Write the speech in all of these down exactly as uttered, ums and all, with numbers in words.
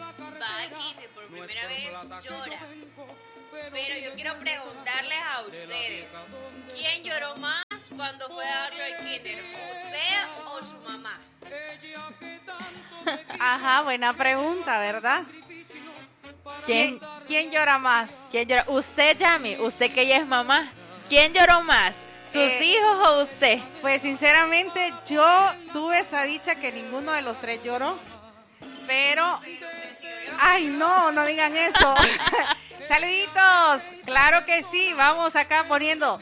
va al kinder por primera vez, llora. Pero yo quiero preguntarles a ustedes, ¿quién lloró más cuando fue a darlo al kinder? ¿Usted o su mamá? Ajá, buena pregunta, ¿verdad? ¿Quién, ¿Quién, quién llora más? quién llora? Usted, Yami, usted que ella es mamá. ¿Quién lloró más? ¿Sus Eh, hijos o usted? Pues sinceramente yo tuve esa dicha que ninguno de los tres lloró, pero... Ay, no, no digan eso. Saluditos, claro que sí, vamos acá poniendo.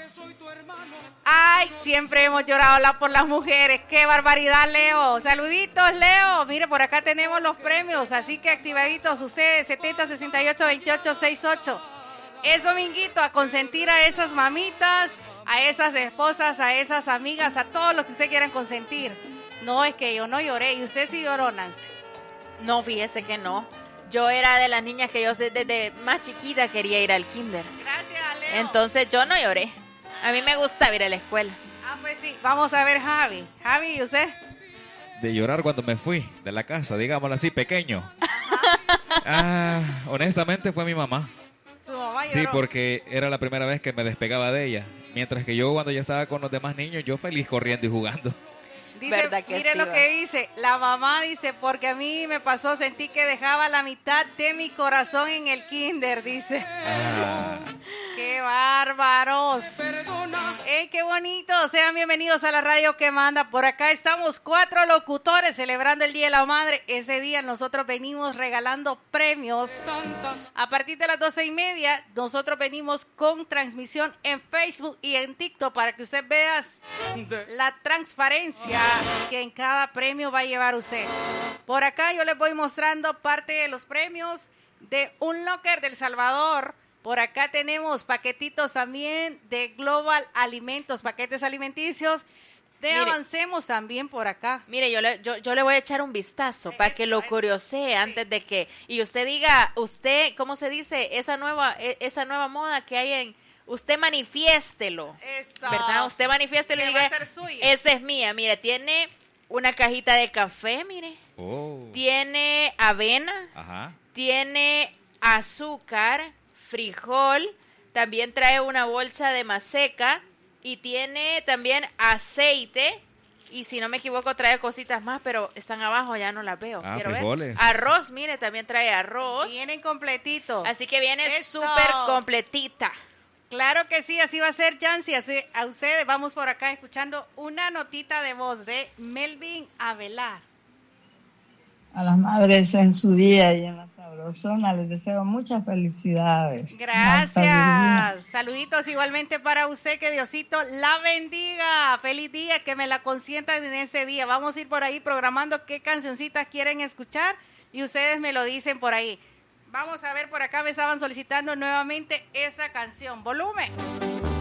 Ay, siempre hemos llorado la- por las mujeres, qué barbaridad, Leo. Saluditos, Leo. Mire, por acá tenemos los premios, así que activaditos, sucede setenta sesenta y ocho veintiocho sesenta y ocho. Es dominguito a consentir a esas mamitas, a esas esposas, a esas amigas, a todos los que usted quieran consentir. No, es que yo no lloré, y usted sí lloró, Nancy. No, fíjese que no. Yo era de las niñas que yo desde, desde más chiquita quería ir al kinder. Gracias, Leo. Entonces yo no lloré. A mí me gusta ir a la escuela. Ah, pues sí, vamos a ver, Javi. Javi, ¿y usted? De llorar cuando me fui de la casa, digámoslo así, pequeño. Ah, honestamente fue mi mamá. Su mamá lloró. Sí, porque era la primera vez que me despegaba de ella. Mientras que yo cuando ya estaba con los demás niños, yo feliz corriendo y jugando. Dice, ¿Verdad que mire sí, lo va? que dice, la mamá dice, porque a mí me pasó, sentí que dejaba la mitad de mi corazón en el kinder, dice. Ah, ¡Qué bárbaros! ¡Ey, qué bonito! Sean bienvenidos a la radio que manda. Por acá estamos cuatro locutores celebrando el Día de la Madre. Ese día nosotros venimos regalando premios. A partir de las doce y media, nosotros venimos con transmisión en Facebook y en TikTok para que usted vea la transparencia que en cada premio va a llevar usted. Por acá yo les voy mostrando parte de los premios de un locker del Salvador. Por acá tenemos paquetitos también de Global Alimentos, paquetes alimenticios. De Mire. Avancemos también por acá. Mire, yo le, yo, yo le voy a echar un vistazo para que Eso, lo eso, curiosee antes de que... Y usted diga, usted, ¿cómo se dice? Esa nueva, e- esa nueva moda que hay en... Usted manifiéstelo. Eso. ¿Verdad? Usted manifiéstelo y Que va diga, a ser suya. esa es mía. Mire, tiene una cajita de café, mire. oh, Tiene avena, ajá. tiene azúcar, frijol, también trae una bolsa de maseca y tiene también aceite y si no me equivoco trae cositas más, pero están abajo, ya no las veo. Ah, Quiero ver. frijoles. Arroz, mire, también trae arroz. Vienen completitos. Así que viene Eso. súper completita. Claro que sí, así va a ser, Jancy. Así, a ustedes vamos por acá escuchando una notita de voz de Melvin Avelar. A las madres en su día y en la sabrosona les deseo muchas felicidades. Marta Virginia. Gracias. Saluditos igualmente para usted, que Diosito la bendiga. Feliz día, que me la consientan en ese día. Vamos a ir por ahí programando qué cancioncitas quieren escuchar y ustedes me lo dicen por ahí. Vamos a ver, por acá me estaban solicitando nuevamente esa canción. Volumen.